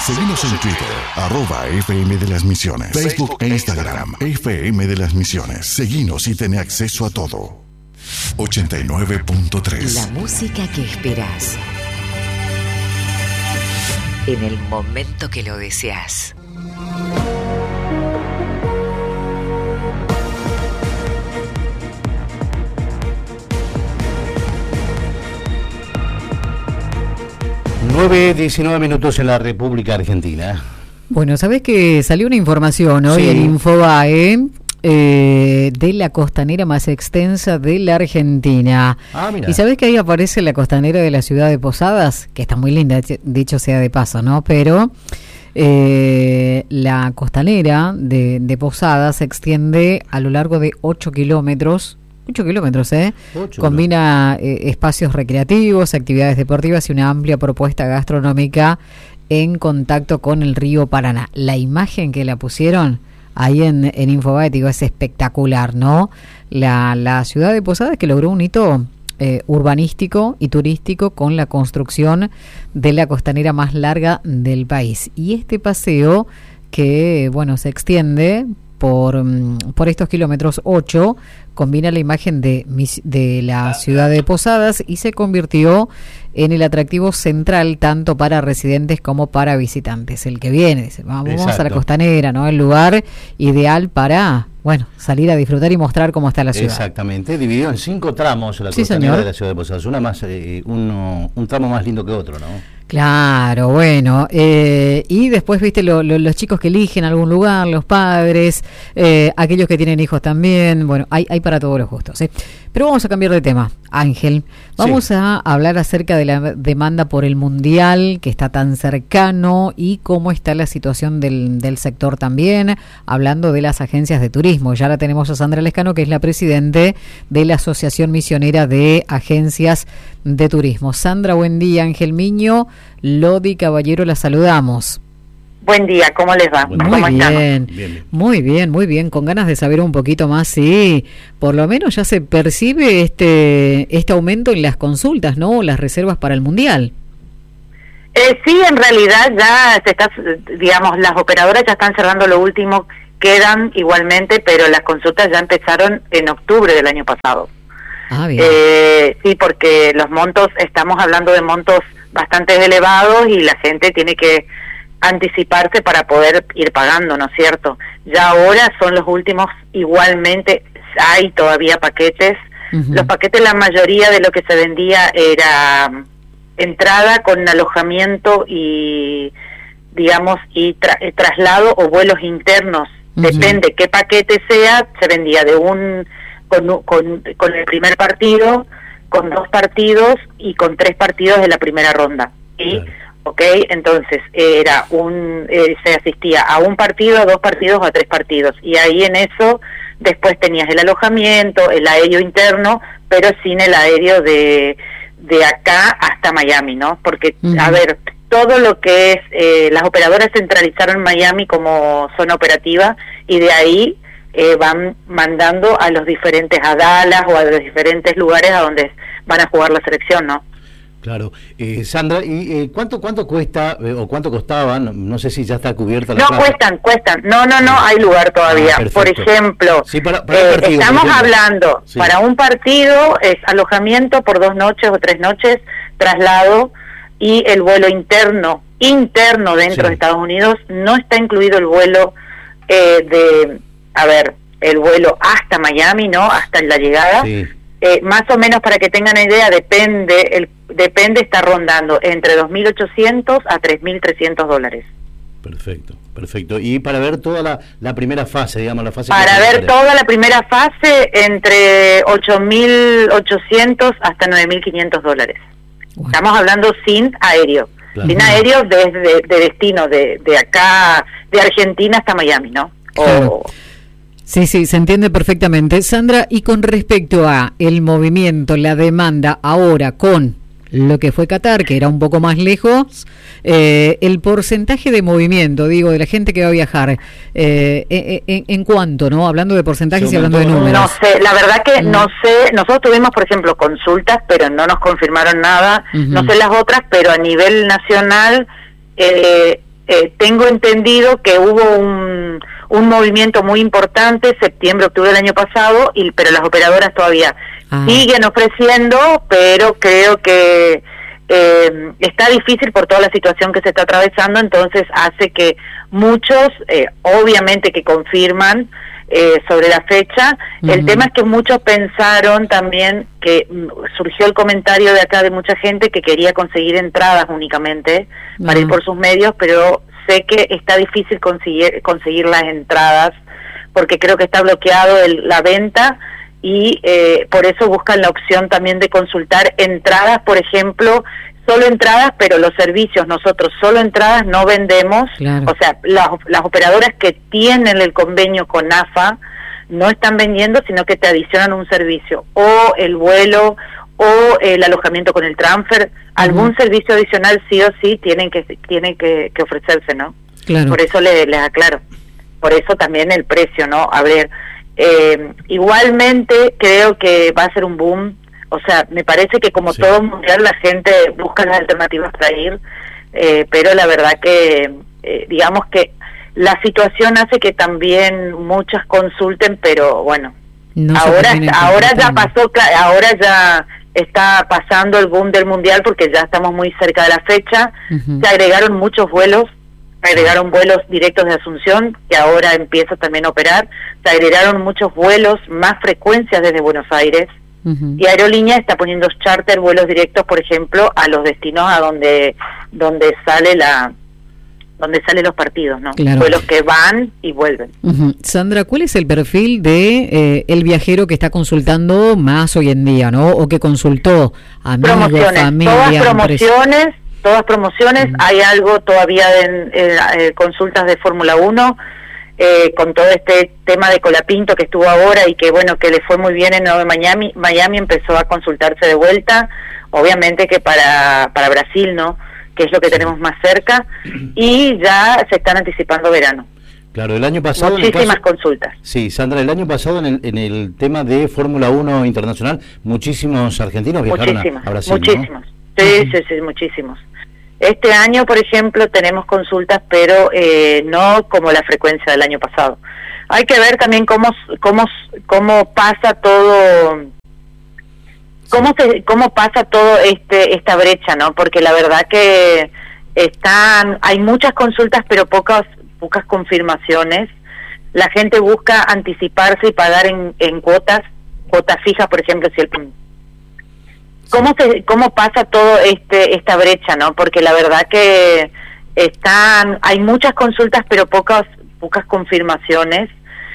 Seguinos en Twitter, @FM de las Misiones, Facebook e Instagram, FM de las Misiones. Seguinos y ten acceso a todo. 89.3. La música que esperas. En el momento que lo deseas. Nueve 19 minutos en la República Argentina. Bueno, ¿sabés que salió una información hoy en Infobae de la costanera más extensa de la Argentina? Mira. ¿Y sabés que ahí aparece la costanera de la ciudad de Posadas? Que está muy linda, dicho sea de paso, ¿no? Pero la costanera de Posadas se extiende a lo largo de 8 kilómetros. 8 kilómetros, Combina espacios recreativos, actividades deportivas y una amplia propuesta gastronómica en contacto con el río Paraná. La imagen que la pusieron ahí en Infobae, digo, es espectacular, ¿no? La ciudad de Posadas que logró un hito urbanístico y turístico con la construcción de la costanera más larga del país. Y este paseo que, bueno, se extiende por estos kilómetros 8, combina la imagen de la ciudad de Posadas y se convirtió en el atractivo central tanto para residentes como para visitantes. El que viene dice, vamos a la costanera, ¿no? El lugar ideal para, bueno, salir a disfrutar y mostrar cómo está la ciudad. Exactamente, dividido en 5 tramos la costanera de la ciudad de Posadas. Un tramo más lindo que otro, ¿no? Claro, bueno, y después, viste, los chicos que eligen algún lugar, los padres, aquellos que tienen hijos también, bueno, hay para todos los gustos, ¿eh? Pero vamos a cambiar de tema, Ángel. Vamos a hablar acerca de la demanda por el Mundial, que está tan cercano, y cómo está la situación del sector también, hablando de las agencias de turismo. Ya la tenemos a Sandra Lescano, que es la presidente de la Asociación Misionera de Agencias de Turismo. Sandra, buen día. Ángel Miño, Lodi Caballero, la saludamos. Buen día, ¿cómo les va? Muy bien, muy bien, con ganas de saber un poquito más, sí, por lo menos ya se percibe este aumento en las consultas, ¿no? Las reservas para el Mundial. Sí, en realidad ya se está, digamos, las operadoras ya están cerrando lo último, quedan igualmente, pero las consultas ya empezaron en octubre del año pasado. Bien. Sí, porque los montos, estamos hablando de montos bastante elevados y la gente tiene que anticiparse para poder ir pagando, ¿no es cierto? Ya ahora son los últimos, igualmente hay todavía paquetes. Los paquetes, la mayoría de lo que se vendía era entrada con alojamiento y, digamos, y traslado o vuelos internos. Depende qué paquete sea, se vendía de con el primer partido, con 2 partidos y con 3 partidos de la primera ronda. ¿Sí? Claro. ¿Ok? Entonces era se asistía a un partido, a 2 partidos o a 3 partidos. Y ahí en eso después tenías el alojamiento, el aéreo interno, pero sin el aéreo de acá hasta Miami, ¿no? Porque, a ver, todo lo que es, las operadoras centralizaron Miami como zona operativa y de ahí van mandando a los diferentes, a Dallas o a los diferentes lugares a donde van a jugar la selección, ¿no? Claro. Sandra, ¿y cuánto cuesta o cuánto costaban? No sé si ya está cubierta la plaza. Cuestan. No, hay lugar todavía. Por ejemplo, sí, para partido, estamos hablando, para un partido es alojamiento por 2 noches o 3 noches, traslado y el vuelo interno dentro de Estados Unidos. No está incluido el vuelo el vuelo hasta Miami, ¿no? Hasta la llegada. Sí. Más o menos, para que tengan idea, depende, está rondando entre $2.800 a $3.300. Perfecto. Y para ver toda la primera fase, digamos, la fase... Para ver toda la primera fase, entre $8.800 hasta $9.500. Bueno. Estamos hablando sin aéreo. Claro. Sin aéreo desde de destino, de acá, de Argentina hasta Miami, ¿no? Claro. Sí, se entiende perfectamente. Sandra, y con respecto a el movimiento, la demanda ahora con lo que fue Qatar, que era un poco más lejos, el porcentaje de movimiento, digo, de la gente que va a viajar, ¿en cuánto, no? Hablando de porcentajes y hablando de números. No sé, la verdad que no sé. Nosotros tuvimos, por ejemplo, consultas, pero no nos confirmaron nada. No sé las otras, pero a nivel nacional, tengo entendido que hubo un movimiento muy importante septiembre, octubre del año pasado, pero las operadoras todavía siguen ofreciendo, pero creo que está difícil por toda la situación que se está atravesando, entonces hace que muchos, obviamente que confirman sobre la fecha. El tema es que muchos pensaron también que surgió el comentario de acá de mucha gente que quería conseguir entradas únicamente para ir por sus medios, pero sé que está difícil conseguir las entradas porque creo que está bloqueado la venta y por eso buscan la opción también de consultar entradas, por ejemplo, solo entradas, pero los servicios nosotros solo entradas no vendemos, o sea, las operadoras que tienen el convenio con AFA no están vendiendo, sino que te adicionan un servicio, o el vuelo, o el alojamiento con el transfer, algún servicio adicional sí o sí tienen que ofrecerse, ¿no? Claro. Por eso les aclaro, por eso también el precio, ¿no? A ver, igualmente creo que va a ser un boom. O sea, me parece que como todo mundial la gente busca las alternativas para ir, pero la verdad que digamos que la situación hace que también muchas consulten, pero bueno, ahora ya pasó, ahora ya está pasando el boom del mundial porque ya estamos muy cerca de la fecha, se agregaron muchos vuelos, agregaron vuelos directos de Asunción, que ahora empieza también a operar, se agregaron muchos vuelos, más frecuencias desde Buenos Aires, y Aerolínea está poniendo charter, vuelos directos, por ejemplo, a los destinos a donde salen los partidos, ¿no? Claro. Vuelos que van y vuelven. Sandra, ¿cuál es el perfil de el viajero que está consultando más hoy en día, ¿no? O que consultó amigos, familia, todas promociones. Hay algo todavía en consultas de Fórmula 1. Con todo este tema de Colapinto que estuvo ahora y que bueno, que le fue muy bien en Miami empezó a consultarse de vuelta, obviamente que para Brasil, ¿no? Que es lo que tenemos más cerca, y ya se están anticipando verano. Claro, el año pasado... Muchísimas consultas. Sí, Sandra, el año pasado en el tema de Fórmula 1 internacional, muchísimos argentinos viajaron a Brasil, muchísimos, ¿no? Sí, muchísimos. Este año, por ejemplo, tenemos consultas, pero no como la frecuencia del año pasado. Hay que ver también cómo pasa todo, cómo pasa todo esta brecha, ¿no? Porque la verdad que hay muchas consultas, pero pocas confirmaciones. La gente busca anticiparse y pagar en cuotas fijas, por ejemplo, si el ¿Cómo pasa todo esta brecha, no? Porque la verdad que hay muchas consultas, pero pocas confirmaciones.